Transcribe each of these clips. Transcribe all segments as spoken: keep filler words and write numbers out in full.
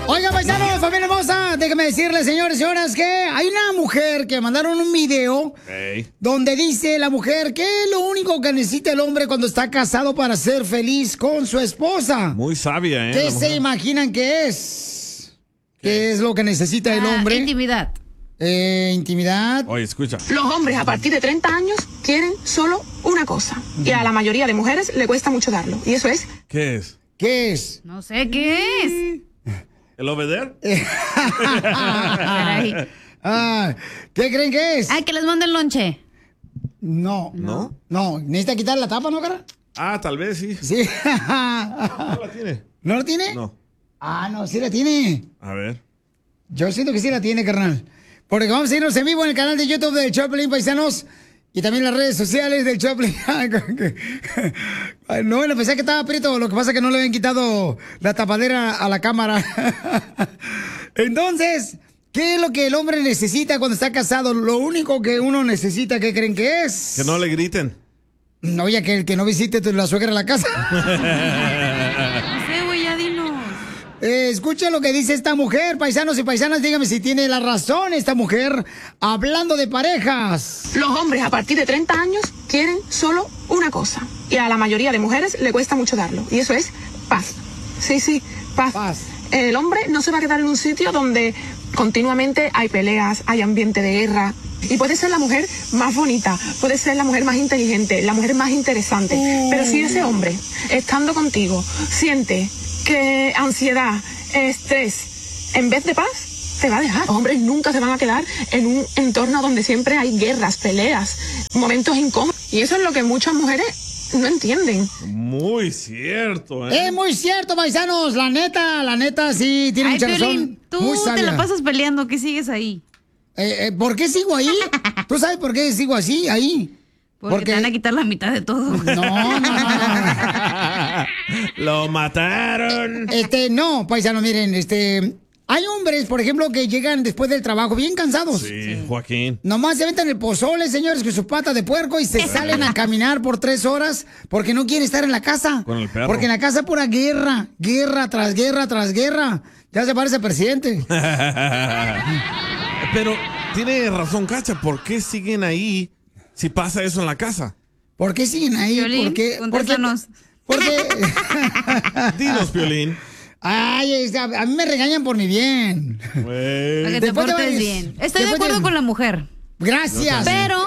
Oiga, paisanos, familia hermosa, déjenme decirles, señores y señoras, que hay una mujer que mandaron un video hey. donde dice la mujer que es lo único que necesita el hombre cuando está casado para ser feliz con su esposa. Muy sabia, ¿eh? ¿Qué se imaginan que es? ¿Qué, ¿Qué es lo que necesita el hombre? Ah, intimidad. Eh, intimidad. Oye, escucha. Los hombres a partir de treinta años quieren solo una cosa. Y a la mayoría de mujeres le cuesta mucho darlo. Y eso es... ¿Qué es? ¿Qué es? No sé qué es. ¿El obeder? ah, ¿Qué creen que es? Ah, que les mande el lonche. No. ¿No? No, necesita quitar la tapa, ¿no, cara? Ah, tal vez sí. Sí. ¿No la tiene? ¿No la tiene? No. Ah, no, sí la tiene. A ver. Yo siento que sí la tiene, carnal. Porque vamos a irnos en vivo en el canal de YouTube del Choplin, paisanos. Y también las redes sociales del Choplin. No, bueno, pensé que estaba aprieto. Lo que pasa es que no le habían quitado la tapadera a la cámara. Entonces, ¿qué es lo que el hombre necesita cuando está casado? Lo único que uno necesita, ¿qué creen que es? Que no le griten. No, ya que el que no visite la suegra a la casa. No sé, güey, ya dinos. Eh, escucha lo que dice esta mujer, paisanos y paisanas, dígame si tiene la razón esta mujer hablando de parejas. Los hombres a partir de treinta años quieren solo una cosa. Y a la mayoría de mujeres le cuesta mucho darlo. Y eso es paz. Sí, sí, paz. Paz. El hombre no se va a quedar en un sitio donde continuamente hay peleas, hay ambiente de guerra. Y puede ser la mujer más bonita, puede ser la mujer más inteligente, la mujer más interesante. Uh. Pero si ese hombre, estando contigo, siente que ansiedad, estrés, en vez de paz, te va a dejar. Los hombres nunca se van a quedar en un entorno donde siempre hay guerras, peleas, momentos incómodos. Y eso es lo que muchas mujeres no entienden. Muy cierto, ¿eh? Es muy cierto, paisanos. La neta, la neta, sí, tiene Ay, mucha Piolín, razón. tú Muy te sabia. la pasas peleando, ¿qué sigues ahí? Eh, eh, ¿Por qué sigo ahí? ¿Tú sabes por qué sigo así, ahí? Porque, Porque te van a quitar la mitad de todo. No, no, no. Lo mataron. Este, no, paisano, miren, este... Hay hombres, por ejemplo, que llegan después del trabajo bien cansados. Sí, Joaquín. Nomás se aventan el pozole, señores, con su pata de puerco y se salen a caminar por tres horas porque no quieren estar en la casa. Con el perro. Porque en la casa pura guerra, guerra tras guerra tras guerra. Ya se parece presidente. Pero tiene razón, Cacha, ¿por qué siguen ahí si pasa eso en la casa? ¿Por qué siguen ahí? Piolín, ¿Por qué? contéstanos. Porque... Dinos, Piolín. Ay, es- a, a mí me regañan por mi bien. Para que te Después te portes vayas- bien. Estoy de después acuerdo te- con la mujer. Gracias. Pero,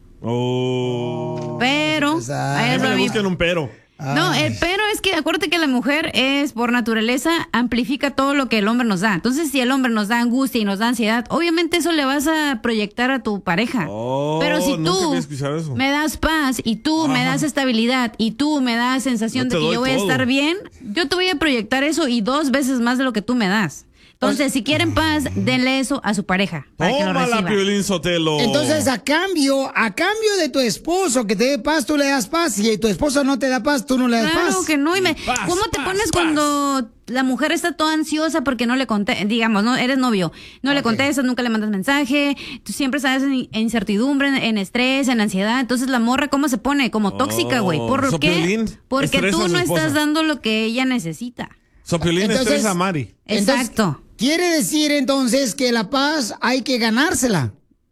Oh. pero, pues, ah, ahí A es mí lo me mismo. buscan un pero. No, el pero es que acuérdate que la mujer es, por naturaleza, amplifica todo lo que el hombre nos da. Entonces, si el hombre nos da angustia y nos da ansiedad, obviamente eso le vas a proyectar a tu pareja. Oh, pero si nunca tú había escuchado eso. me das paz y tú me Ajá. das estabilidad y tú me das sensación Yo te de que doy yo voy a todo. estar bien, yo te voy a proyectar eso y dos veces más de lo que tú me das. Entonces, si quieren paz, denle eso a su pareja para que lo Tómala, reciba. Piolín Sotelo. Entonces, a cambio, a cambio de tu esposo que te dé paz, tú le das paz. Y tu esposo no te da paz, tú no le das Claro paz. que no. Y me- Paz, ¿Cómo te paz, pones paz. cuando la mujer está toda ansiosa porque no le contestas? Digamos, no eres novio, no le Ok. contestas, nunca le mandas mensaje, tú siempre estás en, en incertidumbre, en, en estrés, en ansiedad. Entonces la morra, ¿cómo se pone? Como tóxica, güey. ¿Por So, qué? Piolín Porque estresa tú a su no esposa. estás dando lo que ella necesita. Sopiolín Entonces- estresa a Mari. Entonces, Exacto. quiere decir entonces que la paz hay que ganársela.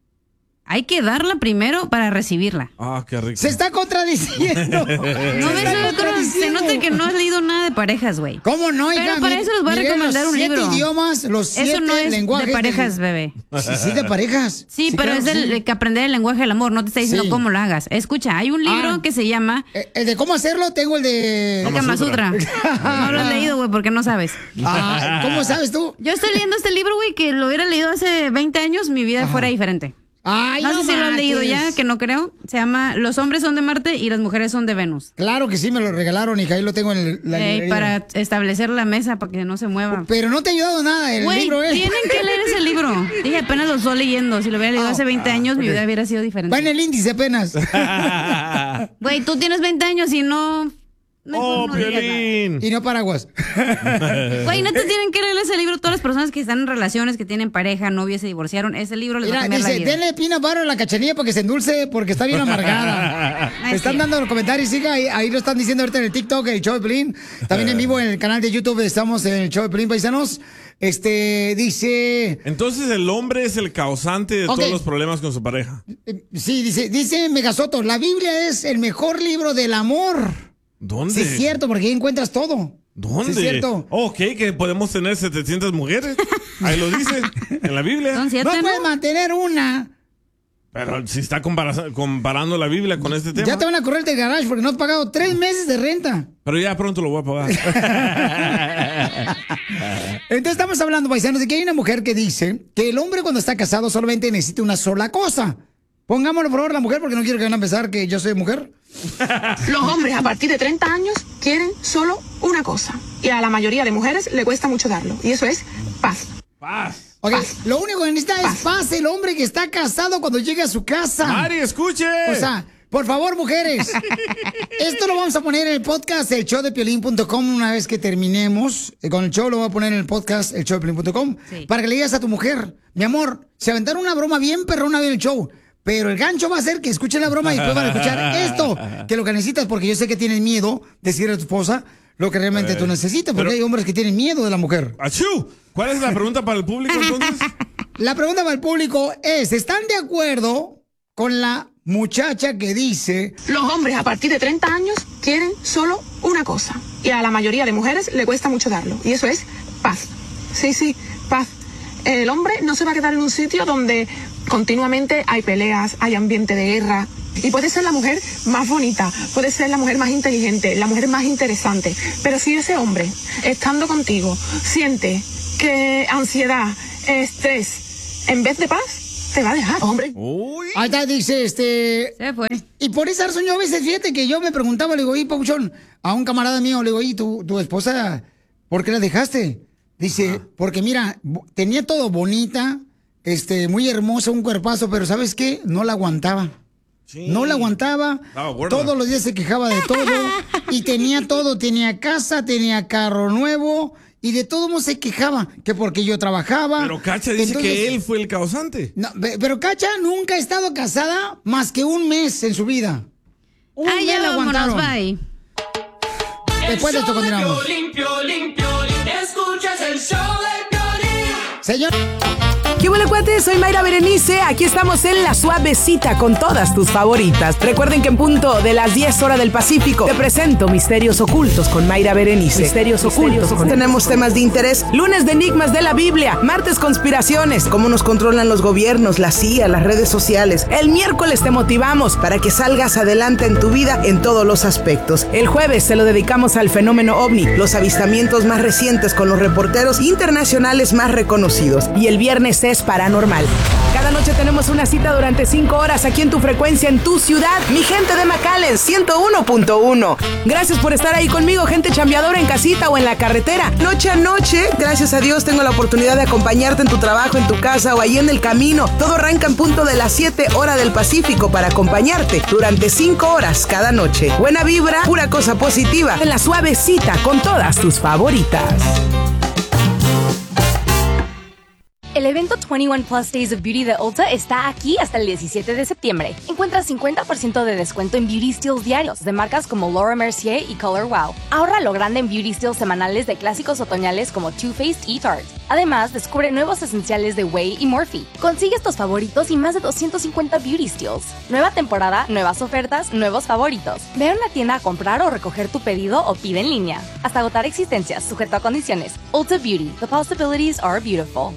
Hay que darla primero para recibirla. Ah, qué rico. Se está contradiciendo. No Se ves está otro, se contradiciendo. nota que no has leído nada de parejas, güey. ¿Cómo no, hija? Pero para Mi- eso les voy a miré recomendar los un siete libro. idiomas, los siete Eso no es lenguajes. de parejas, del- bebé. Sí, sí, de parejas. Sí, pero claro es que del, sí. de que aprender el lenguaje del amor, no te está diciendo Sí. cómo lo hagas. Escucha, hay un libro Ah. que se llama Eh, El de cómo hacerlo, tengo el de... El Kama Sutra. No lo has leído, güey, porque no sabes. Ah, ¿cómo sabes tú? Yo estoy leyendo este libro, güey, que lo hubiera leído hace veinte años, mi vida fuera diferente. Ay, No, sé si lo has leído ya, manches. que no creo. Se llama Los hombres son de Marte y las mujeres son de Venus. Claro que sí, me lo regalaron, hija, ahí lo tengo en el- la Eh, librería. para establecer la mesa, para que no se mueva. Pero no te ha ayudado nada el Güey, libro, ¿eh? tienen que leer ese libro. Dije, apenas lo estoy leyendo. Si lo hubiera leído Ah, hace veinte ah, años, mi ok. vida hubiera sido diferente. Va en el índice apenas. Güey, tú tienes veinte años y no... mejor Oh, no digas nada. Piolín. Y no paraguas. Güey, no te tienen que leer ese libro todas las personas que están en relaciones, que tienen pareja, novia, se divorciaron. Ese libro les va a Mira, cambiar la dice, vida. denle pina barro a la cachanilla para que se endulce porque está bien amargada. Ah, Te están sí. dando los comentarios, siga, ahí, ahí lo están diciendo ahorita en el TikTok, el show de Pelín. También en vivo en el canal de YouTube estamos en el show de Pelín, paisanos. Este, dice... Entonces el hombre es el causante de Ok. todos los problemas con su pareja. eh, Sí, dice, dice Megasoto, la Biblia es el mejor libro del amor. ¿Dónde? Sí, es cierto, porque ahí encuentras todo. ¿Dónde? Sí, es cierto. Ok, que podemos tener setecientas mujeres. Ahí lo dice, en la Biblia. Son No siete, ¿no? puedes mantener una. Pero si está compara- comparando la Biblia con este tema. Ya te van a correr del garage porque no has pagado tres meses de renta. Pero ya pronto lo voy a pagar. Entonces estamos hablando, paisanos, de que hay una mujer que dice que el hombre cuando está casado solamente necesita una sola cosa. Pongámoslo por favor la mujer porque no quiero que van a pensar que yo soy mujer. Los hombres a partir de treinta años quieren solo una cosa. Y a la mayoría de mujeres le cuesta mucho darlo. Y eso es paz. Paz. Ok, Paz. lo único que necesita es paz el hombre que está casado cuando llegue a su casa. Mari, escuche. O sea, por favor, mujeres. Esto lo vamos a poner en el podcast, el show de piolín punto com, una vez que terminemos. Eh, Con el show lo voy a poner en el podcast, el show de piolín punto com, Sí. para que le digas a tu mujer, mi amor, se aventaron una broma bien perrona en el show, pero el gancho va a ser que escuchen la broma y después van a escuchar esto, que lo que necesitas, porque yo sé que tienes miedo de decirle a tu esposa lo que realmente Eh, tú necesitas, porque pero- hay hombres que tienen miedo de la mujer. ¡Achú! ¿Cuál es la pregunta para el público entonces? La pregunta para el público es, ¿están de acuerdo con la muchacha que dice... Los hombres a partir de treinta años quieren solo una cosa. Y a la mayoría de mujeres le cuesta mucho darlo. Y eso es paz. Sí, sí, paz. El hombre no se va a quedar en un sitio donde continuamente hay peleas, hay ambiente de guerra. Y puede ser la mujer más bonita, puede ser la mujer más inteligente, la mujer más interesante. Pero si ese hombre, estando contigo, siente que ansiedad, estrés, en vez de paz, te va a dejar, hombre. Uy. Ahí está, dice, este... Se fue. Y por esa razón yo a veces, fíjate que yo me preguntaba, le digo, y Pauchón, a un camarada mío, le digo, y tu, tu esposa, ¿por qué la dejaste? Dice, porque mira, bo- tenía todo bonita, este, muy hermosa, un cuerpazo, pero ¿sabes qué? No la aguantaba. Sí. No la aguantaba, Estaba gorda. todos los días se quejaba de todo, y tenía todo, tenía casa, tenía carro nuevo, y de todo modo se quejaba, que porque yo trabajaba. Pero Cacha dice Entonces- que él fue el causante. No, pe- pero Cacha nunca ha estado casada más que un mes en su vida. Un Ah, mes ya la vámonos, aguantaron. bye. Después de esto continuamos. Piolín, Piolín, Piolín, escuchas el show de Piolín. Señor, ¿Qué huele, cuates? Soy Mayra Berenice. Aquí estamos en La Suavecita con todas tus favoritas. Recuerden que en punto de las diez horas del Pacífico te presento Misterios Ocultos con Mayra Berenice. Misterios, Ocultos. Tenemos temas de interés. Lunes de Enigmas de la Biblia. Martes Conspiraciones. Cómo nos controlan los gobiernos, la C I A, las redes sociales. El miércoles te motivamos para que salgas adelante en tu vida en todos los aspectos. El jueves se lo dedicamos al fenómeno ovni, los avistamientos más recientes con los reporteros internacionales más reconocidos. Y el viernes es paranormal. Cada noche tenemos una cita durante cinco horas aquí en tu frecuencia, en tu ciudad. Mi gente de McAllen, ciento uno punto uno. Gracias por estar ahí conmigo, gente chambeadora en casita o en la carretera. Noche a noche, gracias a Dios, tengo la oportunidad de acompañarte en tu trabajo, en tu casa o ahí en el camino. Todo arranca en punto de las siete horas del Pacífico para acompañarte durante cinco horas cada noche. Buena vibra, pura cosa positiva. En La Suavecita con todas tus favoritas. El evento veintiuno Plus Days of Beauty de Ulta está aquí hasta el diecisiete de septiembre. Encuentra cincuenta por ciento de descuento en beauty steals diarios de marcas como Laura Mercier y Color Wow. Ahorra lo grande en beauty steals semanales de clásicos otoñales como Too Faced y Tarte. Además, descubre nuevos esenciales de Way y Morphe. Consigue estos favoritos y más de doscientos cincuenta beauty steals. Nueva temporada, nuevas ofertas, nuevos favoritos. Ve a una tienda a comprar o recoger tu pedido o pide en línea. Hasta agotar existencias, sujeto a condiciones. Ulta Beauty. The possibilities are beautiful.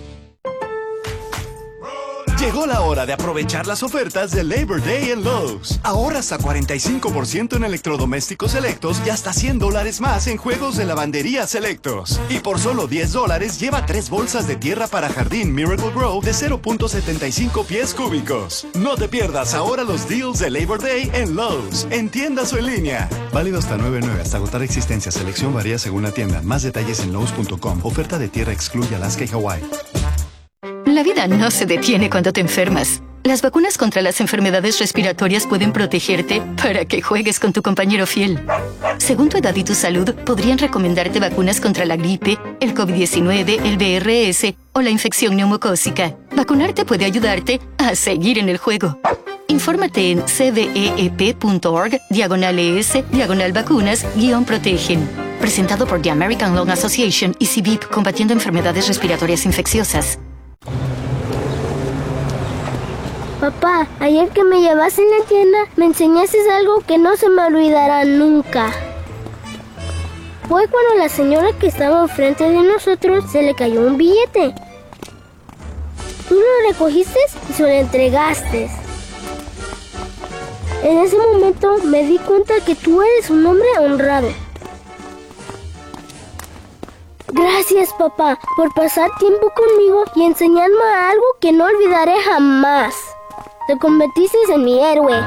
Llegó la hora de aprovechar las ofertas de Labor Day en Lowe's. Ahorras a cuarenta y cinco por ciento en electrodomésticos selectos y hasta cien dólares más en juegos de lavandería selectos. Y por solo diez dólares lleva tres bolsas de tierra para jardín Miracle Grow de cero punto setenta y cinco pies cúbicos. No te pierdas ahora los deals de Labor Day en Lowe's, en tiendas o en línea. Válido hasta nueve nueve hasta agotar existencia. Selección varía según la tienda. Más detalles en Lowe's punto com. Oferta de tierra excluye Alaska y Hawái. La vida no se detiene cuando te enfermas. Las vacunas contra las enfermedades respiratorias pueden protegerte para que juegues con tu compañero fiel. Según tu edad y tu salud, podrían recomendarte vacunas contra la gripe, el COVID diecinueve, el V R S o la infección neumocócica. Vacunarte puede ayudarte a seguir en el juego. Infórmate en cveep punto org, diagonal es, diagonal vacunas, guión protegen. Presentado por The American Lung Association y C B I P, combatiendo enfermedades respiratorias infecciosas. Papá, ayer que me llevaste en la tienda, me enseñaste algo que no se me olvidará nunca. Fue cuando la señora que estaba enfrente de nosotros se le cayó un billete. Tú lo recogiste y se lo entregaste. En ese momento me di cuenta que tú eres un hombre honrado. Gracias, papá, por pasar tiempo conmigo y enseñarme algo que no olvidaré jamás. Te convertiste en mi héroe.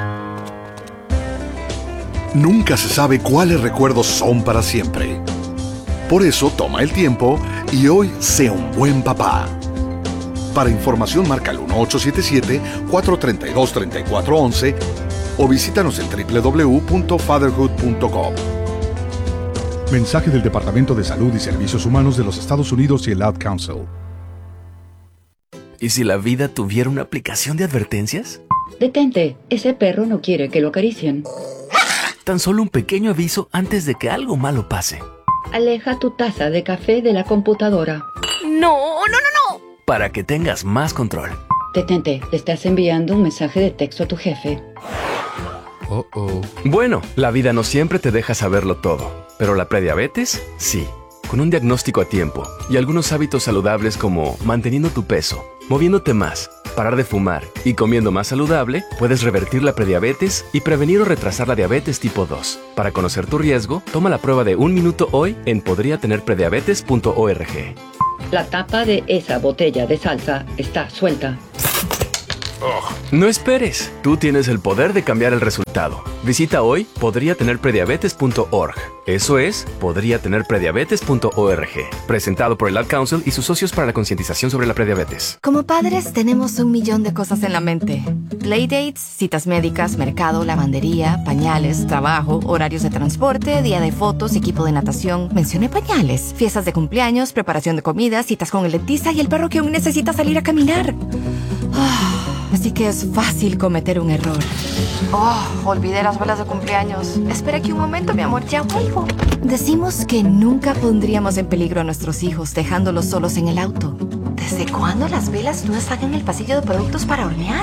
Nunca se sabe cuáles recuerdos son para siempre. Por eso toma el tiempo y hoy sé un buen papá. Para información marca el uno ocho siete siete, cuatro tres dos, tres cuatro uno uno o visítanos en doble u doble u doble u punto fatherhood punto com. Mensaje del Departamento de Salud y Servicios Humanos de los Estados Unidos y el Ad Council. ¿Y si la vida tuviera una aplicación de advertencias? Detente, ese perro no quiere que lo acaricien. Tan solo un pequeño aviso antes de que algo malo pase. Aleja tu taza de café de la computadora. No, no, no, no. Para que tengas más control. Detente, le estás enviando un mensaje de texto a tu jefe. Oh, oh. Bueno, la vida no siempre te deja saberlo todo, pero la prediabetes, sí. Con un diagnóstico a tiempo y algunos hábitos saludables como manteniendo tu peso, moviéndote más, parar de fumar y comiendo más saludable, puedes revertir la prediabetes y prevenir o retrasar la diabetes tipo dos. Para conocer tu riesgo, toma la prueba de un minuto hoy en podría tener prediabetes punto org. La tapa de esa botella de salsa está suelta. Oh. No esperes, tú tienes el poder de cambiar el resultado. Visita hoy podría tener prediabetes punto org. Eso es podría tener prediabetes punto org. Presentado por el Ad Council y sus socios para la concientización sobre la prediabetes. Como padres tenemos un millón de cosas en la mente. Playdates, citas médicas, mercado, lavandería, pañales, trabajo, horarios de transporte, día de fotos, equipo de natación. Mencioné pañales. Fiestas de cumpleaños, preparación de comida, citas con el dentista y el perro que aún necesita salir a caminar. Oh. Así que es fácil cometer un error. Oh, olvidé las velas de cumpleaños. Espera aquí un momento, mi amor, ya vuelvo. Decimos que nunca pondríamos en peligro a nuestros hijos dejándolos solos en el auto. ¿Desde cuándo las velas no están en el pasillo de productos para hornear?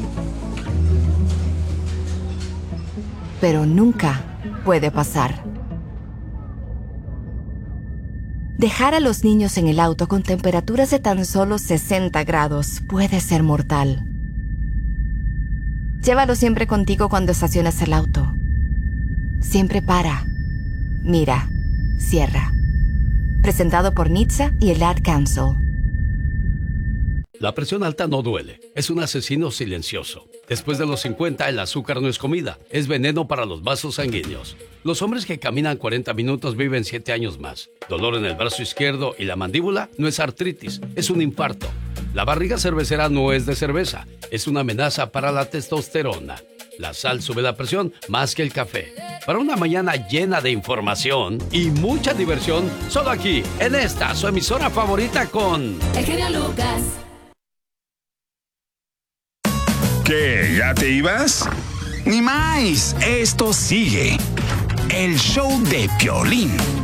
Pero nunca puede pasar. Dejar a los niños en el auto con temperaturas de tan solo sesenta grados puede ser mortal. Llévalo siempre contigo cuando estaciones el auto. Siempre para, mira, cierra. Presentado por N H T S A y el Ad Council. La presión alta no duele, es un asesino silencioso. Después de los cincuenta, el azúcar no es comida, es veneno para los vasos sanguíneos. Los hombres que caminan cuarenta minutos viven siete años más. Dolor en el brazo izquierdo y la mandíbula no es artritis, es un infarto. La barriga cervecera no es de cerveza, es una amenaza para la testosterona. La sal sube la presión más que el café. Para una mañana llena de información y mucha diversión, solo aquí, en esta, su emisora favorita con... El genio Lucas. ¿Qué? ¿Ya te ibas? Ni más, esto sigue. El show de Piolín.